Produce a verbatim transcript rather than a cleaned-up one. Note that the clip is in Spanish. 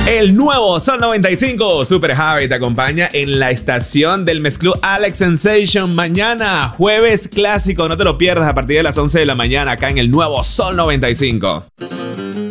El nuevo Sol noventa y cinco Super Javi te acompaña en la estación del mezclú Alex Sensation. Mañana, jueves clásico, no te lo pierdas a partir de las once de la mañana acá en el nuevo Sol noventa y cinco.